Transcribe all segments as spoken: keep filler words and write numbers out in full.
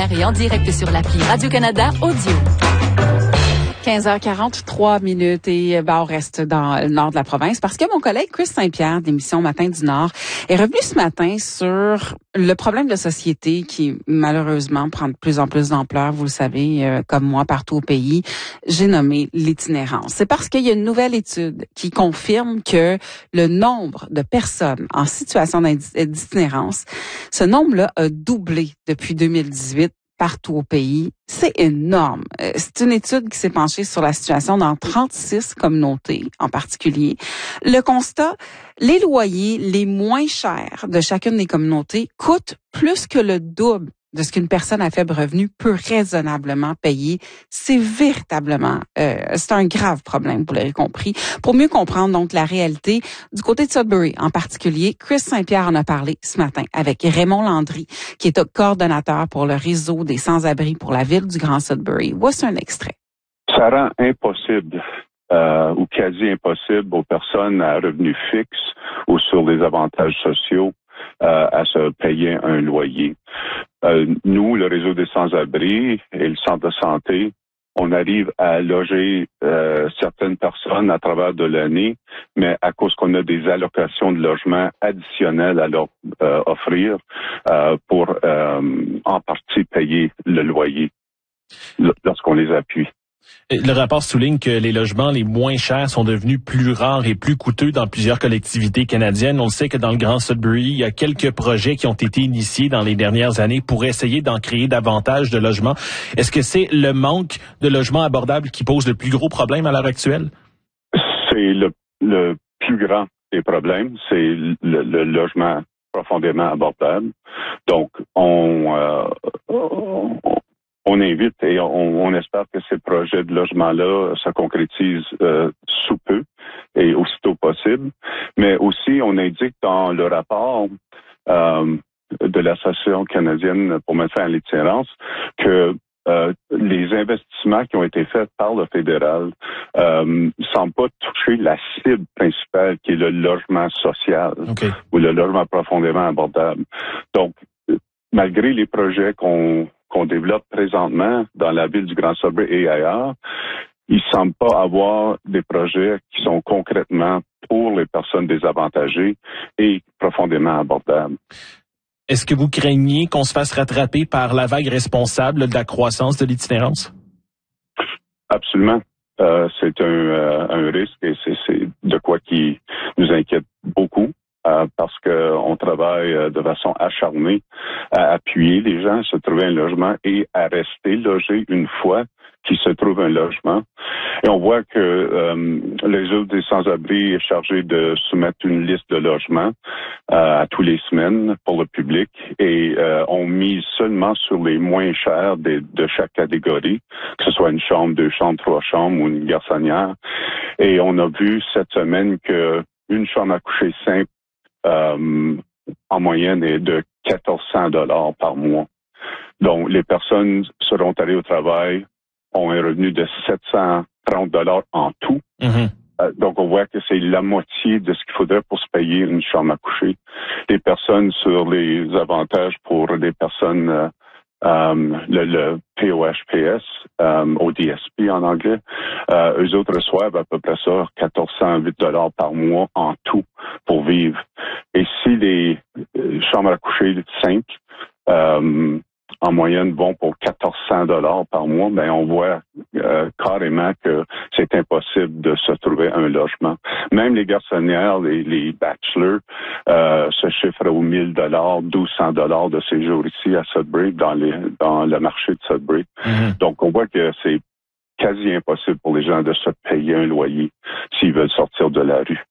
Éphémère et en direct sur l'appli Radio-Canada Audio. quinze heures quarante-trois minutes et ben, on reste dans le nord de la province parce que mon collègue Chris Saint-Pierre d'émission Matin du Nord est revenu ce matin sur le problème de société qui malheureusement prend de plus en plus d'ampleur, vous le savez, euh, comme moi partout au pays. J'ai nommé l'itinérance. C'est parce qu'il y a une nouvelle étude qui confirme que le nombre de personnes en situation d'itinérance, ce nombre-là a doublé depuis deux mille dix-huit. Partout au pays. C'est énorme. C'est une étude qui s'est penchée sur la situation dans trente-six communautés en particulier. Le constat, les loyers les moins chers de chacune des communautés coûtent plus que le double de ce qu'une personne à faible revenu peut raisonnablement payer. C'est véritablement, euh, c'est un grave problème, vous l'avez compris. Pour mieux comprendre donc la réalité du côté de Sudbury en particulier, Chris Saint-Pierre en a parlé ce matin avec Raymond Landry, qui est coordonnateur pour le réseau des sans-abri pour la ville du Grand Sudbury. Voici un extrait. Ça rend impossible euh, ou quasi impossible aux personnes à revenus fixes ou sur des avantages sociaux Euh, à se payer un loyer. Euh, nous, le réseau des sans-abri et le centre de santé, on arrive à loger euh, certaines personnes à travers de l'année, mais à cause qu'on a des allocations de logement additionnelles à leur euh, offrir euh, pour euh, en partie payer le loyer lorsqu'on les appuie. Le rapport souligne que les logements les moins chers sont devenus plus rares et plus coûteux dans plusieurs collectivités canadiennes. On le sait que dans le Grand Sudbury, il y a quelques projets qui ont été initiés dans les dernières années pour essayer d'en créer davantage de logements. Est-ce que c'est le manque de logements abordables qui pose le plus gros problème à l'heure actuelle? C'est le, le plus grand des problèmes, c'est le, le logement profondément abordable. Donc, on... Euh, on On invite et on, on espère que ces projets de logement-là se concrétisent euh, sous peu et aussitôt possible. Mais aussi, on indique dans le rapport euh, de l'Association canadienne pour mettre fin à l'itinérance que euh, les investissements qui ont été faits par le fédéral euh, ne semblent pas toucher la cible principale qui est le logement social okay. ou le logement profondément abordable. Donc, malgré les projets qu'on qu'on développe présentement dans la ville du Grand Sudbury et ailleurs, il ne semble pas avoir des projets qui sont concrètement pour les personnes désavantagées et profondément abordables. Est-ce que vous craignez qu'on se fasse rattraper par la vague responsable de la croissance de l'itinérance? Absolument. Euh, c'est un, euh, un risque et c'est, c'est de quoi qui nous inquiète beaucoup. Euh, parce qu'on travaille euh, de façon acharnée à appuyer les gens à se trouver un logement et à rester logés une fois qu'ils se trouvent un logement. Et on voit que euh, le réseau des sans-abri est chargé de soumettre une liste de logements euh, à tous les semaines pour le public et euh, on mise seulement sur les moins chers de, de chaque catégorie, que ce soit une chambre, deux chambres, trois chambres ou une garçonnière. Et on a vu cette semaine que une chambre à coucher simple Euh, en moyenne est de quatorze cents dollars par mois. Donc, les personnes seront allées au travail, ont un revenu de sept cent trente dollars en tout. Mm-hmm. Euh, donc, on voit que c'est la moitié de ce qu'il faudrait pour se payer une chambre à coucher. Les personnes sur les avantages pour les personnes, euh, euh, le, le P O H P S, euh, O D S P en anglais, euh, eux autres reçoivent à peu près ça, quatorze cent huit dollars par mois en tout pour vivre. Et si les euh, chambres à coucher simples, euh, en moyenne, vont pour quatorze cents dollars par mois, ben on voit euh, carrément que c'est impossible de se trouver un logement. Même les garçonnières, les, les bachelors, euh, se chiffrent aux mille dollars, douze cents dollars de séjour ici à Sudbury, dans, les, dans le marché de Sudbury. Mm-hmm. Donc, on voit que c'est quasi impossible pour les gens de se payer un loyer s'ils veulent sortir de la rue.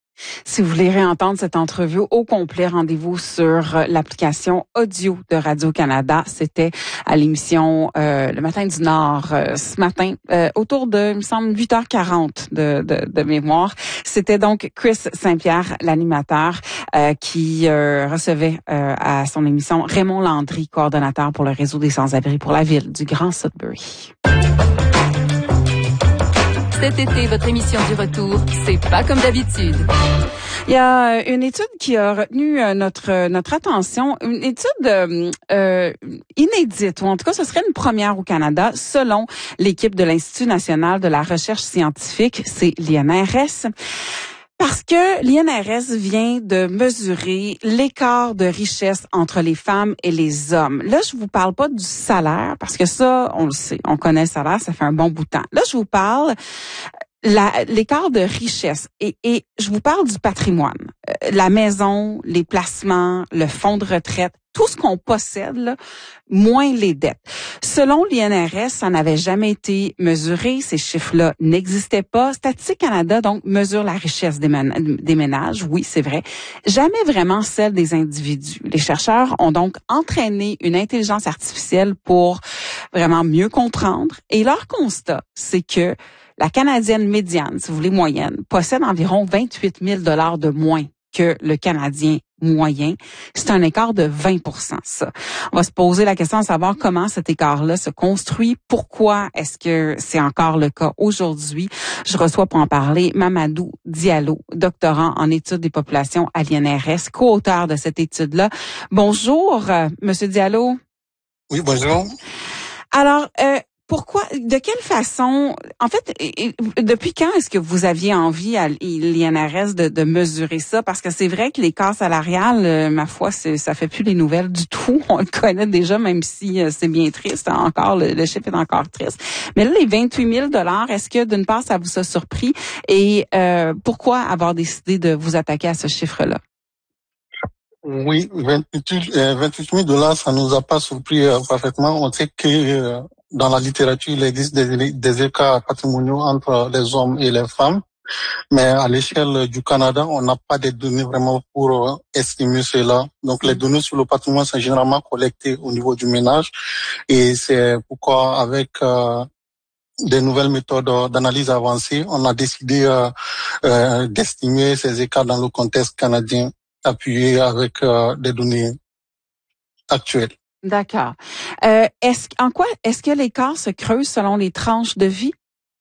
Si vous voulez réentendre cette entrevue au complet, rendez-vous sur l'application audio de Radio-Canada. C'était à l'émission euh, Le Matin du Nord euh, ce matin, euh, autour de, il me semble, huit heures quarante de, de, de mémoire. C'était donc Chris Saint-Pierre, l'animateur, euh, qui euh, recevait euh, à son émission Raymond Landry, coordonnateur pour le réseau des sans-abri pour la ville du Grand Sudbury. Cet été, votre émission du retour, c'est pas comme d'habitude. Il y a une étude qui a retenu notre notre attention, une étude euh, euh, inédite, ou en tout cas ce serait une première au Canada, selon l'équipe de l'Institut national de la recherche scientifique, c'est l'I N R S. Parce que l'I N R S vient de mesurer l'écart de richesse entre les femmes et les hommes. Là, je vous parle pas du salaire, parce que ça, on le sait, on connaît le salaire, ça fait un bon bout de temps. Là, je vous parle La, l'écart de richesse et, et je vous parle du patrimoine, euh, la maison, les placements, le fonds de retraite, tout ce qu'on possède, là, moins les dettes. Selon l'I N R S, ça n'avait jamais été mesuré, ces chiffres-là n'existaient pas. Statistique Canada, donc, mesure la richesse des, man- des ménages, oui, c'est vrai, jamais vraiment celle des individus. Les chercheurs ont donc entraîné une intelligence artificielle pour vraiment mieux comprendre et leur constat, c'est que la Canadienne médiane, si vous voulez moyenne, possède environ vingt-huit mille dollars de moins que le Canadien moyen. C'est un écart de vingt pour cent, ça. On va se poser la question de savoir comment cet écart-là se construit. Pourquoi est-ce que c'est encore le cas aujourd'hui? Je reçois pour en parler Mamadou Diallo, doctorant en études des populations à l'I N R S, co-auteur de cette étude-là. Bonjour, euh, Monsieur Diallo. Oui, bonjour. Alors, euh, pourquoi, de quelle façon, en fait, depuis quand est-ce que vous aviez envie à l'I N R S de, de mesurer ça? Parce que c'est vrai que l'écart salarial, euh, ma foi, c'est, ça fait plus les nouvelles du tout. On le connaît déjà, même si euh, c'est bien triste encore, le, le chiffre est encore triste. Mais là, les vingt-huit mille dollars, est-ce que d'une part, ça vous a surpris? Et euh, pourquoi avoir décidé de vous attaquer à ce chiffre-là? Oui, vingt-huit mille dollars, ça nous a pas surpris euh, parfaitement. On sait que euh, dans la littérature, il existe des, des écarts patrimoniaux entre les hommes et les femmes. Mais à l'échelle du Canada, on n'a pas de données vraiment pour euh, estimer cela. Donc, les données sur le patrimoine sont généralement collectées au niveau du ménage. Et c'est pourquoi, avec euh, des nouvelles méthodes d'analyse avancées, on a décidé euh, euh, d'estimer ces écarts dans le contexte canadien, appuyé avec euh, des données actuelles. D'accord. Euh, est-ce, en quoi est-ce que l'écart se creuse selon les tranches de vie?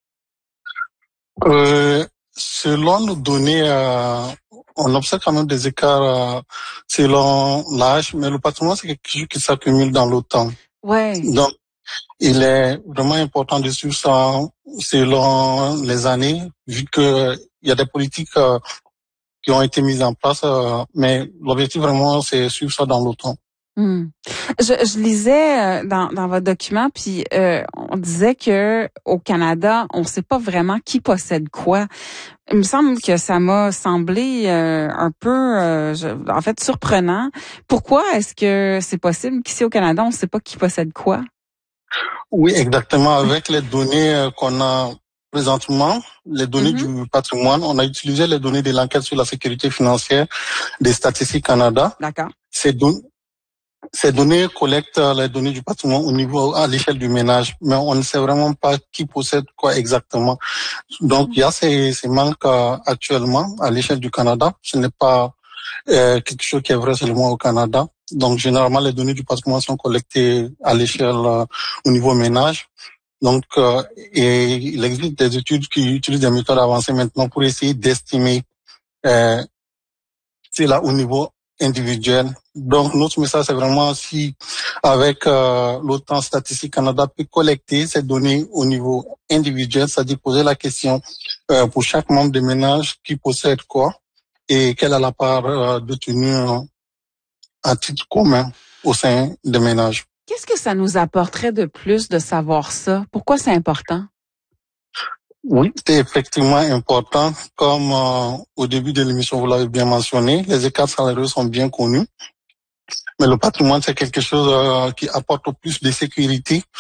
Euh, selon nos données, euh, on observe quand même des écarts euh, selon l'âge, mais le patrimoine, c'est quelque chose qui s'accumule dans le temps. Ouais. Donc, il est vraiment important de suivre ça selon les années, vu que il y a des politiques euh, qui ont été mises en place, euh, mais l'objectif vraiment, c'est suivre ça dans le temps. Hmm. Je, je lisais euh, dans, dans votre document, puis euh, on disait que au Canada, on ne sait pas vraiment qui possède quoi. Il me semble que ça m'a semblé euh, un peu, euh, je, en fait, surprenant. Pourquoi est-ce que c'est possible qu'ici au Canada, on ne sait pas qui possède quoi? Oui, exactement. Avec les données euh, qu'on a présentement, les données mm-hmm. du patrimoine, on a utilisé les données de l'enquête sur la sécurité financière des Statistiques Canada. D'accord. Ces données Ces données collectent les données du patrimoine au niveau, à l'échelle du ménage, mais on ne sait vraiment pas qui possède quoi exactement. Donc, il y a ces, ces manques euh, actuellement à l'échelle du Canada. Ce n'est pas euh, quelque chose qui est vrai seulement au Canada. Donc, généralement, les données du patrimoine sont collectées à l'échelle euh, au niveau ménage. Donc, euh, et il existe des études qui utilisent des méthodes avancées maintenant pour essayer d'estimer euh, c'est là au niveau individuel. Donc, notre message, c'est vraiment si, avec euh, l'autant Statistique Canada peut collecter ces données au niveau individuel, c'est-à-dire poser la question euh, pour chaque membre des ménages qui possède quoi et quelle est la part euh, de tenue euh, à titre commun au sein des ménages. Qu'est-ce que ça nous apporterait de plus de savoir ça? Pourquoi c'est important? Oui, c'est effectivement important. Comme euh, au début de l'émission, vous l'avez bien mentionné, les écarts salariaux sont bien connus. Mais le patrimoine, c'est quelque chose euh, qui apporte plus de sécurité